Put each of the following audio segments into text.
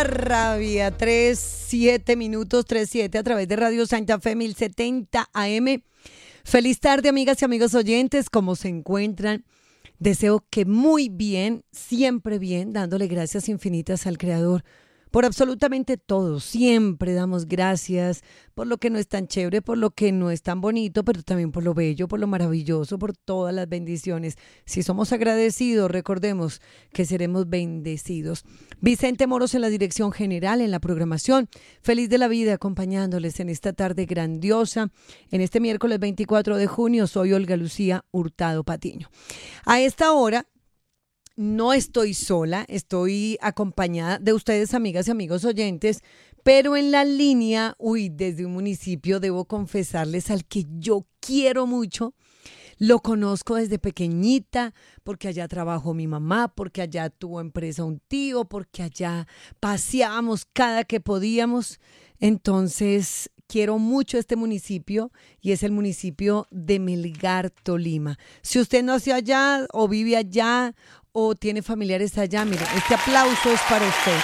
¡La rabia! 3:07 minutos, 3:07 a través de Radio Santa Fe 1070 AM. Feliz tarde, amigas y amigos oyentes, ¿cómo se encuentran? Deseo que muy bien, siempre bien, dándole gracias infinitas al Creador por absolutamente todo. Siempre damos gracias por lo que no es tan chévere, por lo que no es tan bonito, pero también por lo bello, por lo maravilloso, por todas las bendiciones. Si somos agradecidos, recordemos que seremos bendecidos. Vicente Moros en la dirección general, en la programación. Feliz de la vida acompañándoles en esta tarde grandiosa. En este miércoles 24 de junio, soy Olga Lucía Hurtado Patiño. A esta hora, no estoy sola, estoy acompañada de ustedes, amigas y amigos oyentes, pero en la línea, desde un municipio, debo confesarles, al que yo quiero mucho. Lo conozco desde pequeñita, porque allá trabajó mi mamá, porque allá tuvo empresa un tío, porque allá paseábamos cada que podíamos. Entonces, quiero mucho este municipio y es el municipio de Melgar, Tolima. Si usted nació allá o vive allá o tiene familiares allá, mire, este aplauso es para usted.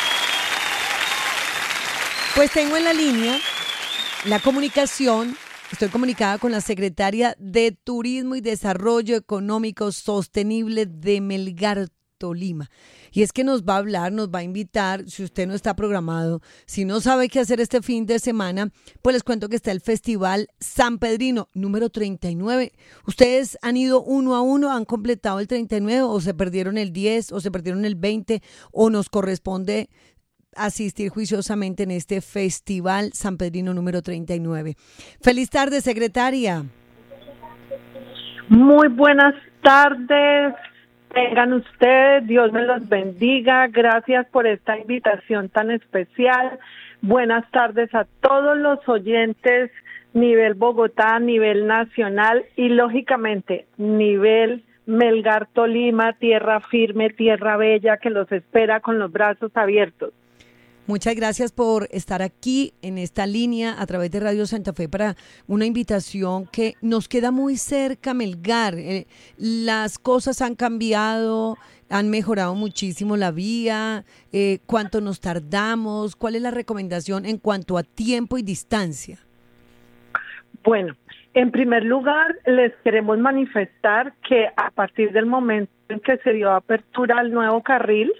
Pues tengo en la línea la comunicación. Estoy comunicada con la secretaria de Turismo y Desarrollo Económico Sostenible de Melgar, Tolima. Y es que nos va a hablar, nos va a invitar, si usted no está programado, si no sabe qué hacer este fin de semana, pues les cuento que está el Festival San Pedrino, número 39. ¿Ustedes han ido uno a uno, han completado el 39 o se perdieron el 10 o se perdieron el 20 o nos corresponde asistir juiciosamente en este Festival San Pedrino número 39? Feliz tarde, secretaria. Muy buenas tardes. Tengan ustedes, Dios me los bendiga. Gracias por esta invitación tan especial. Buenas tardes a todos los oyentes, nivel Bogotá, nivel nacional y lógicamente nivel Melgar, Tolima, tierra firme, tierra bella que los espera con los brazos abiertos. Muchas gracias por estar aquí en esta línea a través de Radio Santa Fe para una invitación que nos queda muy cerca, Melgar. Las cosas han cambiado, han mejorado muchísimo la vía, cuánto nos tardamos, cuál es la recomendación en cuanto a tiempo y distancia. Bueno, en primer lugar les queremos manifestar que a partir del momento en que se dio apertura al nuevo carril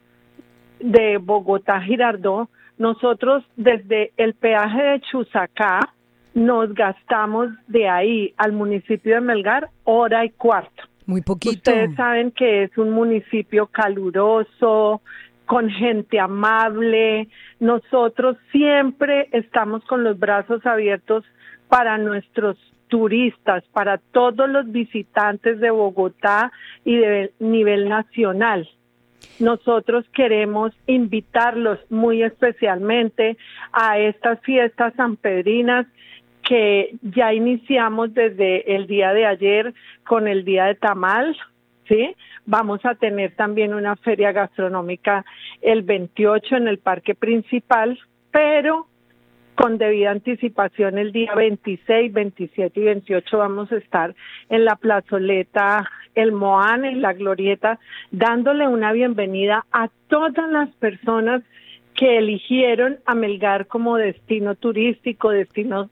de Bogotá-Girardot, nosotros desde el peaje de Chusacá nos gastamos de ahí al municipio de Melgar 1:15. Muy poquito. Ustedes saben que es un municipio caluroso, con gente amable. Nosotros siempre estamos con los brazos abiertos para nuestros turistas, para todos los visitantes de Bogotá y de nivel nacional. Nosotros queremos invitarlos muy especialmente a estas fiestas sanpedrinas que ya iniciamos desde el día de ayer con el Día de Tamal, ¿sí? Vamos a tener también una feria gastronómica el 28 en el parque principal, pero con debida anticipación el día 26, 27 y 28 vamos a estar en la plazoleta El Moán, en la glorieta, dándole una bienvenida a todas las personas que eligieron a Melgar como destino turístico, destino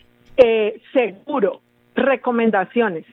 seguro. Recomendaciones: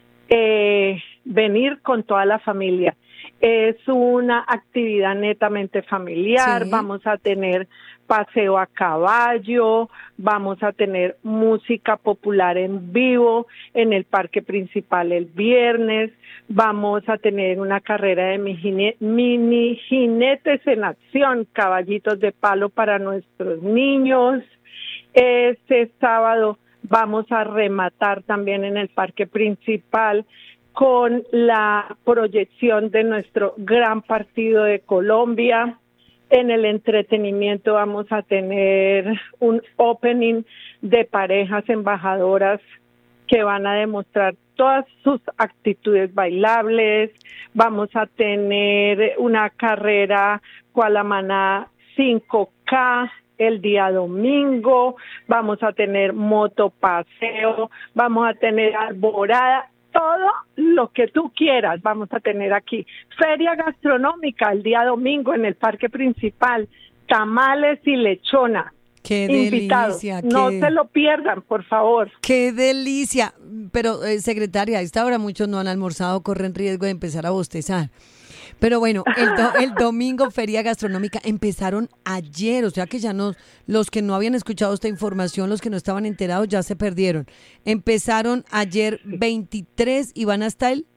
venir con toda la familia. Es una actividad netamente familiar. Sí. Vamos a tener paseo a caballo, vamos a tener música popular en vivo en el parque principal el viernes, vamos a tener una carrera de mini jinetes en acción, caballitos de palo para nuestros niños. Este sábado vamos a rematar también en el parque principal con la proyección de nuestro gran partido de Colombia. En el entretenimiento vamos a tener un opening de parejas embajadoras que van a demostrar todas sus actitudes bailables. Vamos a tener una carrera Cualamaná 5K el día domingo. Vamos a tener motopaseo, vamos a tener alborada todo lo que tú quieras vamos a tener aquí. Feria gastronómica el día domingo en el parque principal, tamales y lechona. Qué Invitados, delicia. no se lo pierdan, por favor. Qué delicia. Pero, secretaria, a esta hora muchos no han almorzado, corren riesgo de empezar a bostezar. Pero bueno, el domingo Feria Gastronómica empezaron ayer, o sea que ya no, los que no habían escuchado esta información, los que no estaban enterados ya se perdieron. Empezaron ayer 23 y van hasta el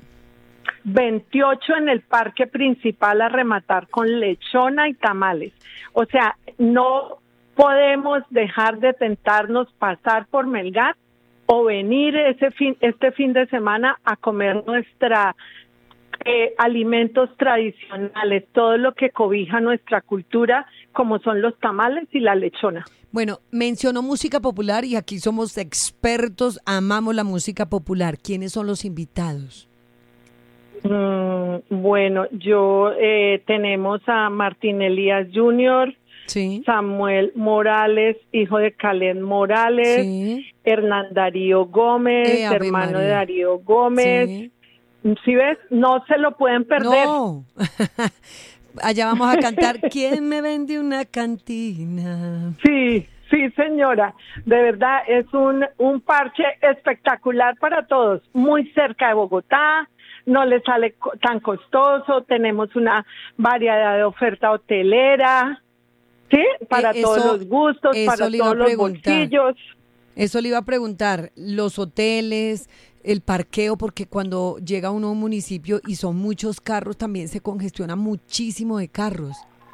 28 en el parque principal a rematar con lechona y tamales. O sea, no podemos dejar de tentarnos pasar por Melgar o venir este fin de semana a comer nuestra alimentos tradicionales, todo lo que cobija nuestra cultura, como son los tamales y la lechona. Bueno, mencionó música popular y aquí somos expertos, amamos la música popular. ¿Quiénes son los invitados? Bueno, tenemos a Martín Elías Jr., Sí. Samuel Morales, hijo de Caled Morales, Sí. Hernán Darío Gómez, Ave hermano María. de Darío Gómez. Sí. ¿Sí ves? No se lo pueden perder. No. Allá vamos a cantar ¿Quién me vende una cantina? Sí, sí, señora. De verdad, es un parche espectacular para todos. Muy cerca de Bogotá, no le sale tan costoso, tenemos una variedad de oferta hotelera, ¿sí? Para todos los gustos, para todos los bolsillos. Eso le iba a preguntar, los hoteles, el parqueo, porque cuando llega uno a un municipio y son muchos carros, también se congestiona muchísimo de carros.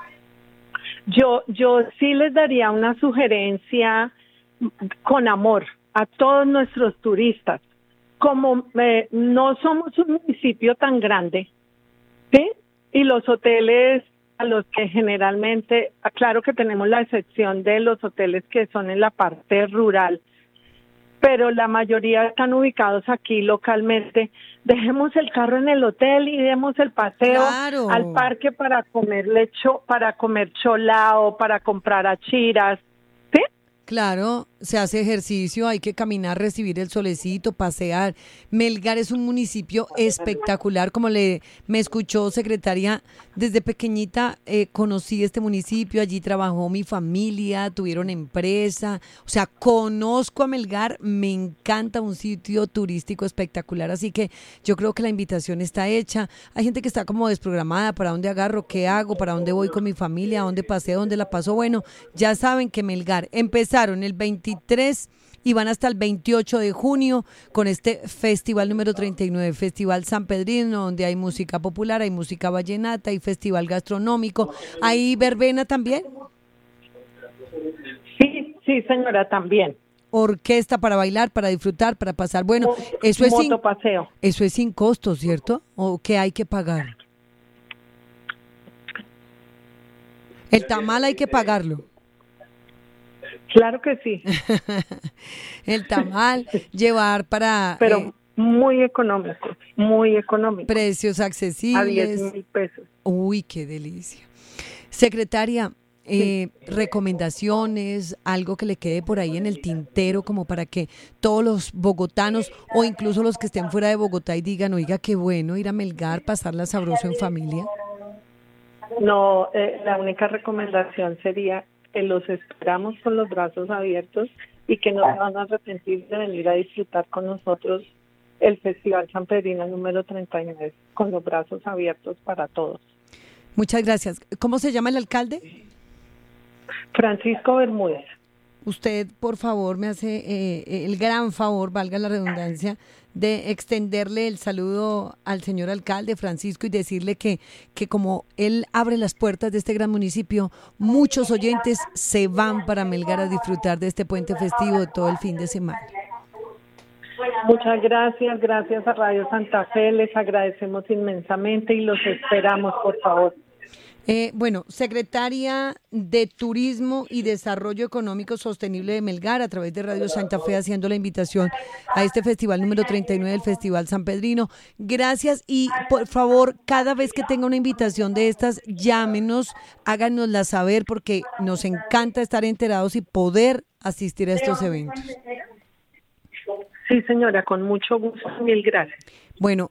Yo sí les daría una sugerencia con amor a todos nuestros turistas. Como no somos un municipio tan grande, ¿sí? Y los hoteles a los que generalmente, claro que tenemos la excepción de los hoteles que son en la parte rural, pero la mayoría están ubicados aquí localmente. Dejemos el carro en el hotel y demos el paseo al parque para comer para comer cholao, para comprar achiras, ¿sí? Claro, se hace ejercicio, hay que caminar, recibir el solecito, pasear. Melgar es un municipio espectacular, como me escuchó, secretaria, desde pequeñita conocí este municipio, allí trabajó mi familia, tuvieron empresa, o sea, conozco a Melgar, me encanta, un sitio turístico espectacular, así que yo creo que la invitación está hecha. Hay gente que está como desprogramada, ¿para dónde agarro? ¿Qué hago? ¿Para dónde voy con mi familia? ¿A dónde paseo? ¿Dónde la paso? Bueno, ya saben que Melgar empezaron el 23 y van hasta el 28 de junio con este festival número 39, Festival San Pedrino, donde hay música popular, hay música vallenata, hay festival gastronómico, ¿hay verbena también? Sí, señora, también. Orquesta para bailar, para disfrutar, para pasar. Bueno, eso es sin costo, ¿cierto? ¿O qué hay que pagar? El tamal hay que pagarlo. Claro que sí. El tamal, llevar para... Pero muy económico, muy económico. Precios accesibles. A 10,000 pesos. Uy, qué delicia. Secretaria, recomendaciones, algo que le quede por ahí en el tintero como para que todos los bogotanos o incluso los que estén fuera de Bogotá y digan, oiga, qué bueno ir a Melgar, pasarla sabroso en familia. No, la única recomendación sería que los esperamos con los brazos abiertos y que no se van a arrepentir de venir a disfrutar con nosotros el Festival San Pedrino número 39, con los brazos abiertos para todos. Muchas gracias. ¿Cómo se llama el alcalde? Francisco Bermúdez. Usted, por favor, me hace el gran favor, valga la redundancia, de extenderle el saludo al señor alcalde Francisco y decirle que como él abre las puertas de este gran municipio, muchos oyentes se van para Melgar a disfrutar de este puente festivo de todo el fin de semana. Muchas gracias a Radio Santa Fe, les agradecemos inmensamente y los esperamos, por favor. Bueno, secretaria de Turismo y Desarrollo Económico Sostenible de Melgar, a través de Radio Santa Fe, haciendo la invitación a este festival número 39 del Festival San Pedrino. Gracias y por favor, cada vez que tenga una invitación de estas, llámenos, háganosla saber porque nos encanta estar enterados y poder asistir a estos eventos. Sí, señora, con mucho gusto, mil gracias. Bueno,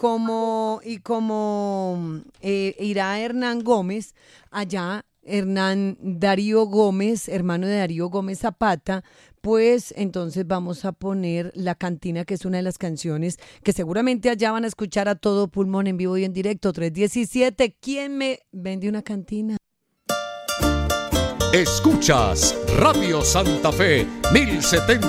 irá Hernán Gómez allá, Hernán Darío Gómez, hermano de Darío Gómez Zapata, pues entonces vamos a poner La Cantina, que es una de las canciones que seguramente allá van a escuchar a todo pulmón en vivo y en directo. 317, ¿quién me vende una cantina? Escuchas Radio Santa Fe 1070